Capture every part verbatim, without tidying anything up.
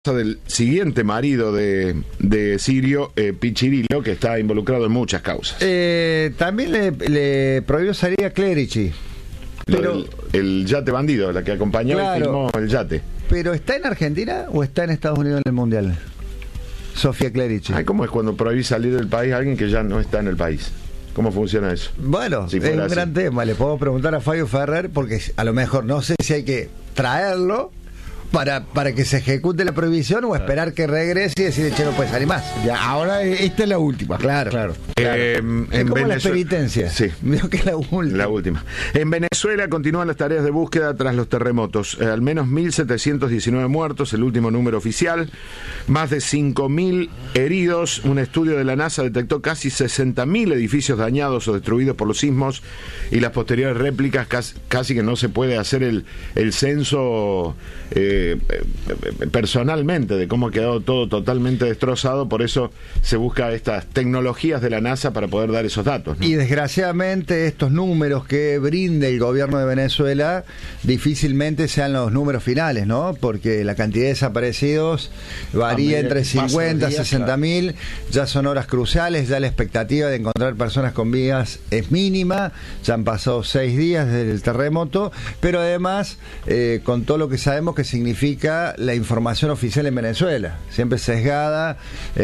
del siguiente marido de, de Sirio, eh, Pichirilo, que está involucrado en muchas causas. Eh, también le, le prohibió salir a Clerici. Pero el, el yate bandido, la que acompañó claro, y filmó el yate. ¿Pero está en Argentina o está en Estados Unidos en el Mundial? Sofía Clerici. Ay, ¿cómo es cuando prohibís salir del país a alguien que ya no está en el país? ¿Cómo funciona eso? Bueno, si es un así. gran tema. Le puedo preguntar a Fabio Ferrer, porque a lo mejor no sé si hay que traerlo para, para que se ejecute la prohibición o esperar que regrese y decir, che, no puede salir más. Ya, ahora esta es la última. Claro, claro. claro. Eh, es en como Venezuela, la penitencia. Sí. Veo que es la última. La última. En Venezuela continúan las tareas de búsqueda tras los terremotos. Eh, al menos mil setecientos diecinueve muertos, el último número oficial. Más de cinco mil heridos. Un estudio de la NASA detectó casi sesenta mil edificios dañados o destruidos por los sismos y las posteriores réplicas. Casi, casi que no se puede hacer el, el censo eh, personalmente de cómo ha quedado todo totalmente destrozado. Por eso se busca estas tecnologías de la NASA para poder dar esos datos, ¿no? Y desgraciadamente estos números que brinde el gobierno de Venezuela difícilmente sean los números finales, ¿no? Porque la cantidad de desaparecidos varía entre cincuenta y sesenta mil, ya son horas cruciales, ya la expectativa de encontrar personas con vidas es mínima, ya han pasado seis días desde el terremoto, pero además eh, con todo lo que sabemos que significa la información oficial en Venezuela, siempre sesgada,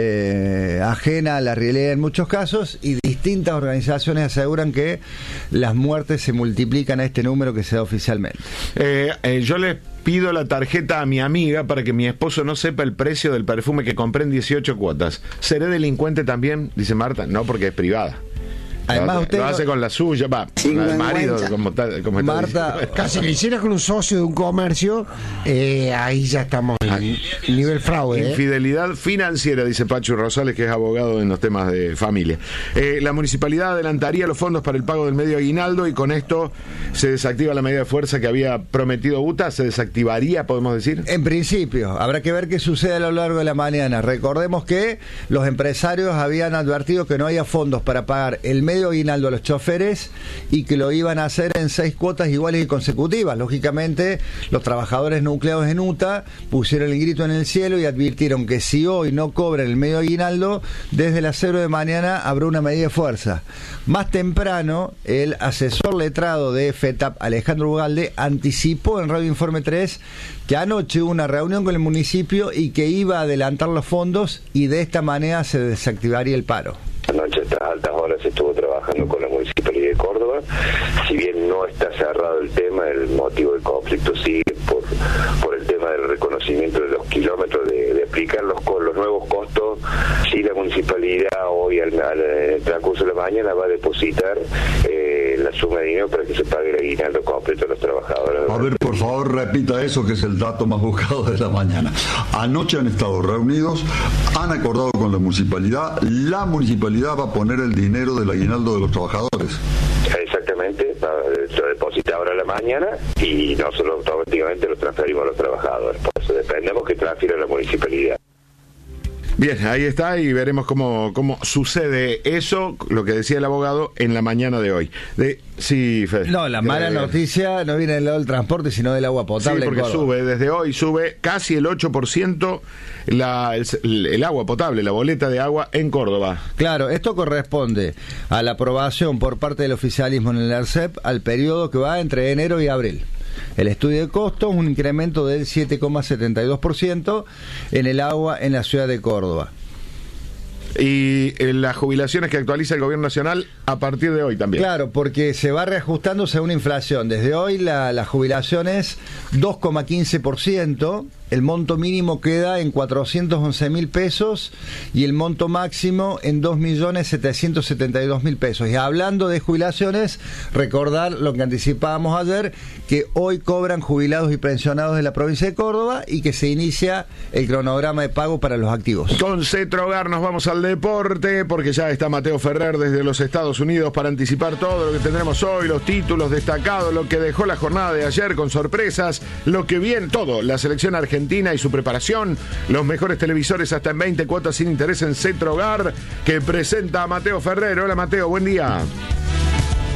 eh, ajena a la realidad en muchos casos, y distintas organizaciones aseguran que las muertes se multiplican a este número que se da oficialmente. Eh, eh, yo les pido la tarjeta a mi amiga para que mi esposo no sepa el precio del perfume que compré en dieciocho cuotas. ¿Seré delincuente también? Dice Marta. No, porque es privada. Además, lo, usted lo hace no... con la suya, va, con el marido, como, tal, como está Marta, diciendo. Casi que hiciera con un socio de un comercio, eh, ahí ya estamos en Ay. nivel fraude. Infidelidad ¿eh? financiera, dice Pacho Rosales, que es abogado en los temas de familia. Eh, la municipalidad adelantaría los fondos para el pago del medio aguinaldo y con esto se desactiva la medida de fuerza que había prometido U T A. ¿Se desactivaría, podemos decir? En principio, habrá que ver qué sucede a lo largo de la mañana. Recordemos que los empresarios habían advertido que no había fondos para pagar el medio aguinaldo a los choferes y que lo iban a hacer en seis cuotas iguales y consecutivas. Lógicamente, los trabajadores nucleados en U T A pusieron el grito en el cielo y advirtieron que si hoy no cobran el medio aguinaldo, desde las cero de mañana habrá una medida de fuerza. Más temprano, el asesor letrado de FETAP, Alejandro Ugalde, anticipó en Radio Informe tres que anoche hubo una reunión con el municipio y que iba a adelantar los fondos y de esta manera se desactivaría el paro. Anoche a estas altas horas se estuvo trabajando con la Municipalidad de Córdoba. Si bien no está cerrado el tema, el motivo del conflicto sigue por por el tema del reconocimiento de los kilómetros, de, de aplicar los, los nuevos costos. Si la Municipalidad hoy al, al, en el transcurso de la mañana va a depositar eh, la suma de dinero para que se pague el aguinaldo completo a los trabajadores. A ver, por favor, repita eso, que es el dato más buscado de la mañana. Anoche han estado reunidos, han acordado con la Municipalidad, la Municipalidad va a poner el dinero del aguinaldo de los trabajadores. Exactamente, lo deposita ahora a la mañana y nosotros automáticamente lo transferimos a los trabajadores. Por eso dependemos que transfiera a la municipalidad. Bien, ahí está y veremos cómo, cómo sucede eso, lo que decía el abogado, en la mañana de hoy. De, sí, Fede. No, la mala noticia no viene del lado del transporte, sino del agua potable. Sí, porque en sube, desde hoy sube casi el ocho por ciento la, el, el agua potable, la boleta de agua en Córdoba. Claro, esto corresponde a la aprobación por parte del oficialismo en el ARCEP al periodo que va entre enero y abril. El estudio de costos, un incremento del siete coma setenta y dos por ciento en el agua en la ciudad de Córdoba. Y eh, las jubilaciones que actualiza el gobierno nacional a partir de hoy también. Claro, porque se va reajustando según inflación. Desde hoy la, la jubilación es dos coma quince por ciento, el monto mínimo queda en cuatrocientos once mil pesos y el monto máximo en dos millones setecientos setenta y dos mil pesos. Y hablando de jubilaciones, recordar lo que anticipábamos ayer, que hoy cobran jubilados y pensionados de la provincia de Córdoba y que se inicia el cronograma de pago para los activos. Con Cetrogar nos vamos al deporte, porque ya está Mateo Ferrer desde los Estados Unidos para anticipar todo lo que tendremos hoy, los títulos destacados, lo que dejó la jornada de ayer con sorpresas, lo que viene, todo, la selección argentina y su preparación, los mejores televisores hasta en veinte cuotas sin interés en Cetrogar, que presenta a Mateo Ferrer. Hola Mateo, buen día.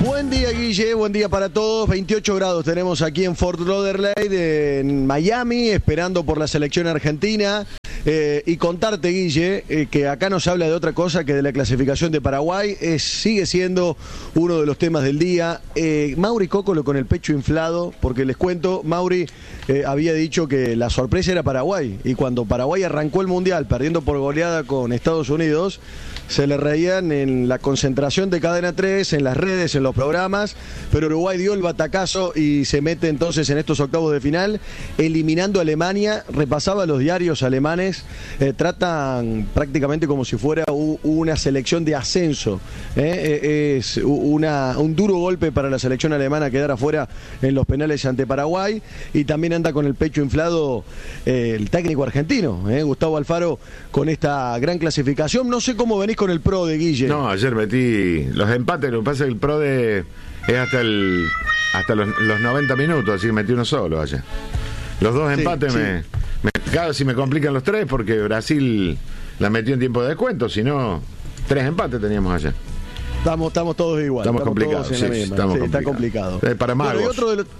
Buen día, Guille, buen día para todos. veintiocho grados tenemos aquí en Fort Lauderdale, en Miami, esperando por la selección argentina. Eh, y contarte, Guille, eh, que acá nos habla de otra cosa que de la clasificación de Paraguay. Es, sigue siendo uno de los temas del día. Eh, Mauri Cócolo con el pecho inflado, porque les cuento, Mauri eh, había dicho que la sorpresa era Paraguay. Y cuando Paraguay arrancó el Mundial perdiendo por goleada con Estados Unidos, se le reían en la concentración de Cadena tres, en las redes, en los programas, pero Uruguay dio el batacazo y se mete entonces en estos octavos de final, eliminando a Alemania. Repasaba los diarios alemanes, eh, tratan prácticamente como si fuera u, una selección de ascenso. Eh, es una, un duro golpe para la selección alemana quedar afuera en los penales ante Paraguay, y también anda con el pecho inflado eh, el técnico argentino, eh, Gustavo Alfaro, con esta gran clasificación. No sé cómo venís con el Pro de Guille. No, ayer metí los empates. Lo que pasa es que el Pro de es hasta el hasta los, los noventa minutos, así que metí uno solo ayer. Los dos Sí, empates sí. Me, me cada si me complican los tres, porque Brasil la metió en tiempo de descuento. Si no, tres empates teníamos ayer. Estamos, estamos todos igual. Estamos complicados, todos en la sí, misma. estamos Sí, está complicados. complicado. Eh, para magos. Bueno, y otro de los...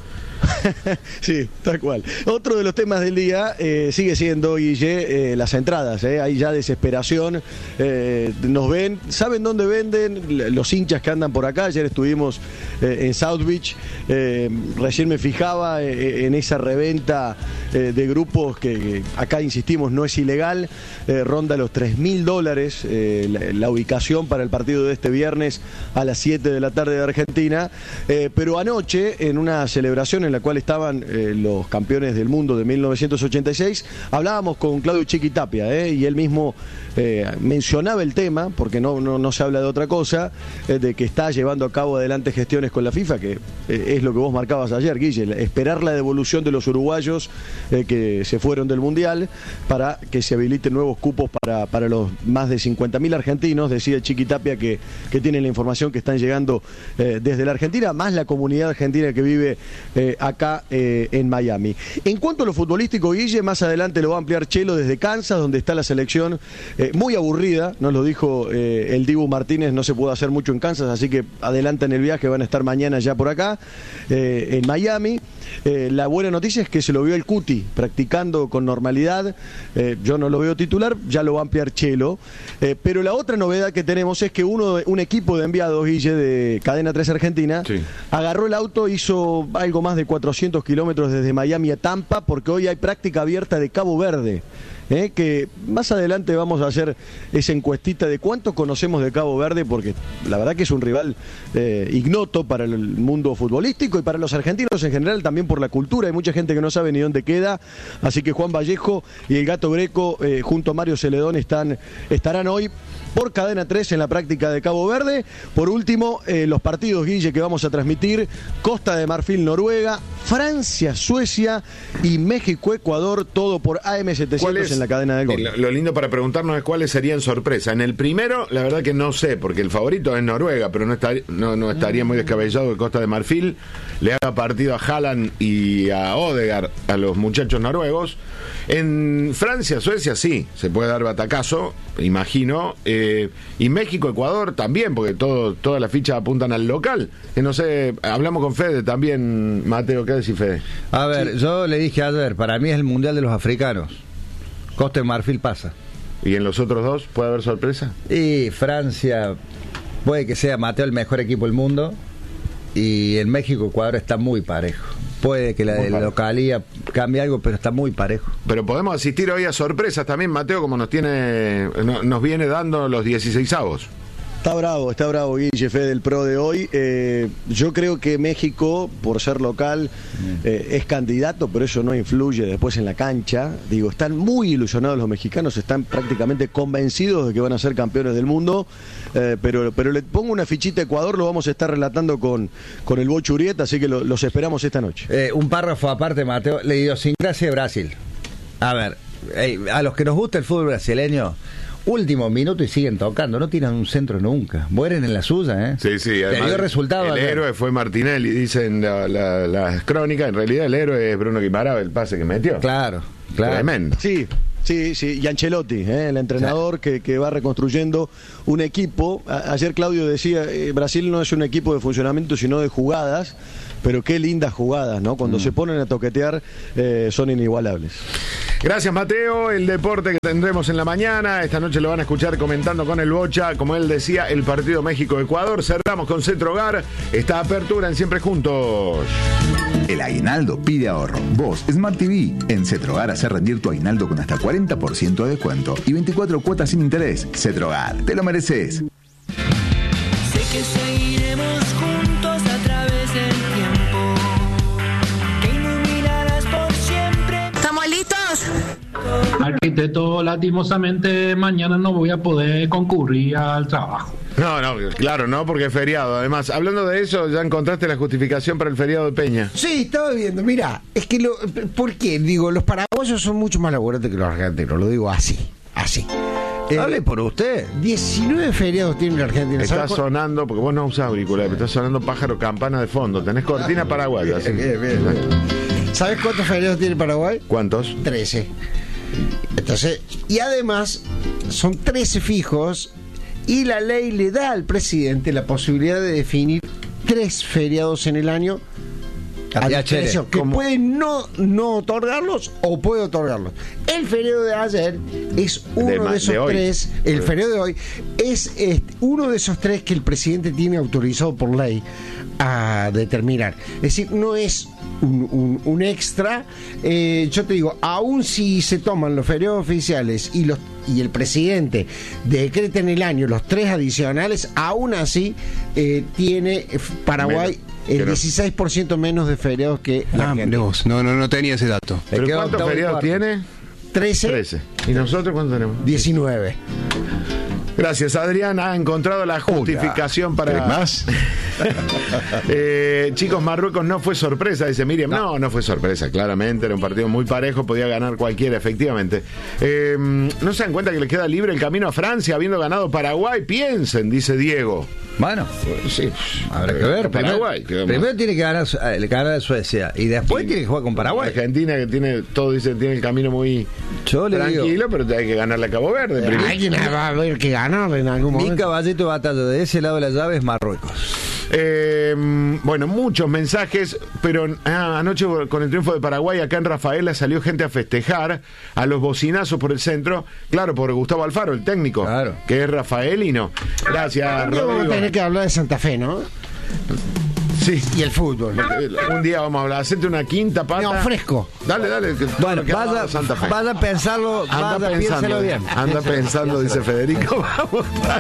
Sí, tal cual. Otro de los temas del día eh, sigue siendo, Guille, eh, las entradas. Eh. Hay ya desesperación. Eh, nos ven, ¿saben dónde venden? Los hinchas que andan por acá. Ayer estuvimos eh, en South Beach. Eh, recién me fijaba eh, en esa reventa eh, de grupos que, que acá insistimos no es ilegal. Eh, ronda los tres mil dólares eh, la, la ubicación para el partido de este viernes a las siete de la tarde de Argentina. Eh, pero anoche, en una celebración en la cual estaban eh, los campeones del mundo de mil novecientos ochenta y seis, hablábamos con Claudio Chiqui Tapia, eh, y él mismo eh, mencionaba el tema, porque no, no, no se habla de otra cosa, eh, de que está llevando a cabo adelante gestiones con la FIFA, que eh, es lo que vos marcabas ayer, Guille, esperar la devolución de los uruguayos eh, que se fueron del Mundial para que se habiliten nuevos cupos para, para los más de cincuenta mil argentinos. Decía Chiqui Tapia que, que tienen la información que están llegando eh, desde la Argentina, más la comunidad argentina que vive eh, acá eh, en Miami. En cuanto a lo futbolístico, Guille, más adelante lo va a ampliar Chelo desde Kansas, donde está la selección eh, muy aburrida, nos lo dijo eh, el Dibu Martínez, no se pudo hacer mucho en Kansas, así que adelantan el viaje, van a estar mañana ya por acá, eh, en Miami. Eh, la buena noticia es que se lo vio el Cuti practicando con normalidad. Eh, yo no lo veo titular, ya lo va a ampliar Chelo. Eh, pero la otra novedad que tenemos es que uno, un equipo de enviados, Guille, de Cadena tres Argentina, Sí. agarró el auto, hizo algo más de cuatrocientos kilómetros desde Miami a Tampa, porque hoy hay práctica abierta de Cabo Verde. Eh, que más adelante vamos a hacer esa encuestita de cuánto conocemos de Cabo Verde, porque la verdad que es un rival eh, ignoto para el mundo futbolístico y para los argentinos en general, también por la cultura. Hay mucha gente que no sabe ni dónde queda, así que Juan Vallejo y el Gato Greco eh, junto a Mario Celedón están, estarán hoy por Cadena tres en la práctica de Cabo Verde. Por último, eh, los partidos, Guille, que vamos a transmitir: Costa de Marfil, Noruega, Francia, Suecia y México, Ecuador, todo por A M setecientos en la cadena del gol. Lo, lo lindo para preguntarnos es cuáles serían sorpresas. En el primero, la verdad que no sé, porque el favorito es Noruega, pero no, estaría, no, no estaría muy descabellado que Costa de Marfil le haga partido a Haaland y a Odegaard, a los muchachos noruegos. En Francia, Suecia, sí, se puede dar batacazo, imagino. Eh, y México, Ecuador también, porque todo, todas las fichas apuntan al local. Que no sé, hablamos con Fede también, Mateo, ¿qué decís, Fede? A ver, yo le dije ayer, para mí es el Mundial de los Africanos. Costa de Marfil pasa. ¿Y en los otros dos puede haber sorpresa? Y Francia, puede que sea, Mateo, el mejor equipo del mundo. Y en México, Ecuador está muy parejo. Puede que la Muy de parejo. localía cambie algo, pero está muy parejo. Pero podemos asistir hoy a sorpresas también, Mateo, como nos tiene no- nos viene dando los dieciseisavos. Está bravo, está bravo, Guille, Fede, del Pro de hoy. Eh, yo creo que México, por ser local, eh, es candidato, pero eso no influye después en la cancha. Digo, están muy ilusionados los mexicanos, están prácticamente convencidos de que van a ser campeones del mundo. Eh, pero, pero le pongo una fichita a Ecuador, lo vamos a estar relatando con, con el Bocho Urieta, así que lo- los esperamos esta noche. Eh, un párrafo aparte, Mateo, la idiosincrasia de Brasil. A ver, eh, a los que nos gusta el fútbol brasileño, último minuto y siguen tocando, no tiran un centro nunca, mueren en la suya, ¿eh? Sí, sí. Te dio resultado el ayer. héroe fue Martinelli, dicen la- la- las crónicas. En realidad el héroe es Bruno Guimaraes, el pase que metió. Claro, claro. Tremendo. Sí, Sí, sí, y Ancelotti, ¿eh? el entrenador sí. que, que va reconstruyendo un equipo. A, ayer Claudio decía, eh, Brasil no es un equipo de funcionamiento, sino de jugadas, pero qué lindas jugadas, ¿no? Cuando mm. se ponen a toquetear, eh, son inigualables. Gracias, Mateo. El deporte que tendremos en la mañana, esta noche lo van a escuchar comentando con el Bocha, como él decía, el partido México-Ecuador. Cerramos con Centro Hogar, esta apertura en Siempre Juntos. El aguinaldo pide ahorro. Vos, Smart T V. En Cetrogar hace rendir tu aguinaldo con hasta cuarenta por ciento de descuento y veinticuatro cuotas sin interés. Cetrogar, te lo mereces. Sé que seguiremos juntos a través del tiempo. Que iluminarás por siempre. ¿Estamos listos? Arquitecto, lastimosamente mañana no voy a poder concurrir al trabajo. No, no, claro, no, porque es feriado. Además, hablando de eso, ¿ya encontraste la justificación para el feriado de Peña? Sí, estaba viendo. Mira, es que, lo, ¿por qué? Digo, los paraguayos son mucho más laburantes que los argentinos. Lo digo así, así. Eh, Hable por usted. diecinueve feriados tiene la Argentina. Está sonando, porque vos no usás auriculares, está sonando pájaro campana de fondo. Tenés cortina paraguaya. Bien, bien, bien, bien. ¿Sabes cuántos feriados tiene Paraguay? ¿Cuántos? trece. Entonces, y además, son trece fijos. Y la ley le da al presidente la posibilidad de definir tres feriados en el año a discreción, que ¿Cómo? puede no, no otorgarlos o puede otorgarlos. El feriado de ayer es uno de, de esos de tres, el feriado de hoy es, es uno de esos tres que el presidente tiene autorizado por ley a determinar. Es decir, no es un, un, un extra. Eh, yo te digo, aun si se toman los feriados oficiales y los y el presidente decreta en el año los tres adicionales, aún así eh, tiene Paraguay el dieciséis por ciento menos de feriados que la ah, no, no, no tenía ese dato. ¿Pero cuántos feriados tiene? trece. trece. ¿Y nosotros cuántos tenemos? diecinueve. Gracias, Adrián. Ha encontrado la justificación para... ¿Qué más? eh, chicos, Marruecos no fue sorpresa, dice Miriam. No. no, no fue sorpresa, claramente. Era un partido muy parejo, podía ganar cualquiera, efectivamente. Eh, ¿No se dan cuenta que le queda libre el camino a Francia, habiendo ganado Paraguay? Piensen, dice Diego. Bueno, sí, habrá que ver. Paraguay. Primero, primero tiene que ganar, ganar a Suecia y después sí, tiene que jugar con Paraguay. Argentina, que tiene, todo dice, tiene el camino muy Yo tranquilo, digo, pero hay que ganarle a Cabo Verde. Primero. Alguien va a haber que ganar en algún momento. Mi caballito de batalla de ese lado de la llave es Marruecos. Eh, bueno, muchos mensajes, pero ah, anoche con el triunfo de Paraguay acá en Rafaela salió gente a festejar a los bocinazos por el centro, claro, por Gustavo Alfaro, el técnico, claro, que es rafaelino. Gracias, Rodrigo. Vamos a tener que hablar de Santa Fe, ¿no? Sí. Y el fútbol. Un día vamos a hablar, hacete una quinta pata. No, fresco. Dale, dale. Bueno, vaya, Santa Fe. Vaya a pensarlo, anda vaya, pensando, bien. Anda pensando, dice Federico. Vamos.